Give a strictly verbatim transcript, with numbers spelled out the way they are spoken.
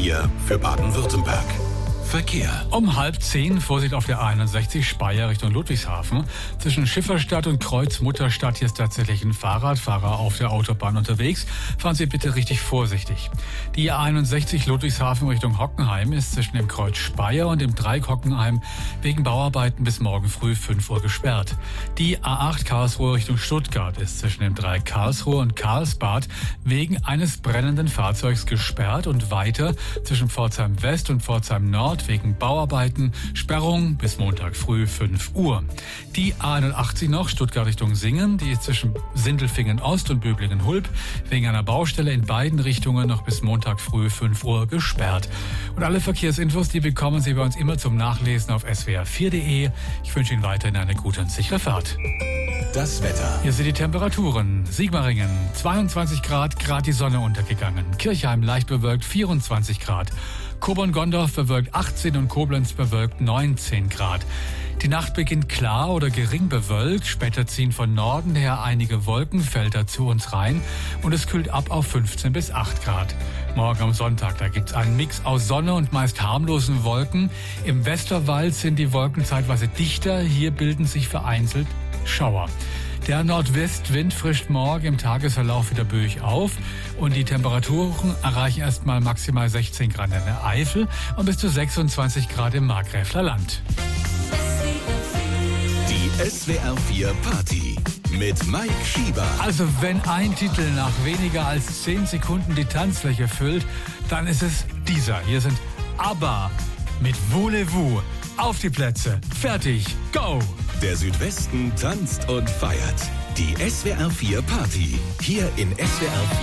vier für Baden-Württemberg. Verkehr. Um halb zehn, Vorsicht auf der einundsechzig, Speyer Richtung Ludwigshafen. Zwischen Schifferstadt und Kreuz-Mutterstadt hier ist tatsächlich ein Fahrradfahrer auf der Autobahn unterwegs. Fahren Sie bitte richtig vorsichtig. Die einundsechzig Ludwigshafen Richtung Hockenheim ist zwischen dem Kreuz Speyer und dem Dreieck Hockenheim wegen Bauarbeiten bis morgen früh fünf Uhr gesperrt. Die A acht Karlsruhe Richtung Stuttgart ist zwischen dem Dreieck Karlsruhe und Karlsbad wegen eines brennenden Fahrzeugs gesperrt und weiter zwischen Pforzheim West und Pforzheim Nord wegen Bauarbeiten, Sperrung bis Montag früh fünf Uhr. Die A einundachtzig noch, Stuttgart Richtung Singen, die ist zwischen Sindelfingen Ost und Böblingen Hulb wegen einer Baustelle in beiden Richtungen noch bis Montag früh fünf Uhr gesperrt. Und alle Verkehrsinfos, die bekommen Sie bei uns immer zum Nachlesen auf s w r vier punkt de. Ich wünsche Ihnen weiterhin eine gute und sichere Fahrt. Das Wetter. Hier sind die Temperaturen. Sigmaringen zweiundzwanzig Grad, gerade die Sonne untergegangen. Kirchheim leicht bewölkt vierundzwanzig Grad. Kobern-Gondorf bewölkt achtzehn und Koblenz bewölkt neunzehn Grad. Die Nacht beginnt klar oder gering bewölkt. Später ziehen von Norden her einige Wolkenfelder zu uns rein und es kühlt ab auf fünfzehn bis acht Grad. Morgen am Sonntag, da gibt's einen Mix aus Sonne und meist harmlosen Wolken. Im Westerwald sind die Wolken zeitweise dichter. Hier bilden sich vereinzelt Schauer. Der Nordwestwind frischt morgen im Tagesverlauf wieder böig auf und die Temperaturen erreichen erstmal maximal sechzehn Grad in der Eifel und bis zu sechsundzwanzig Grad im Markgräfler Land. Die S W R vier Party mit Mike Schieber. Also wenn ein Titel nach weniger als zehn Sekunden die Tanzfläche füllt, dann ist es dieser. Hier sind ABBA mit Voulez-vous. Auf die Plätze, fertig, go! Der Südwesten tanzt und feiert. Die S W R vier Party. Hier in S W R vier.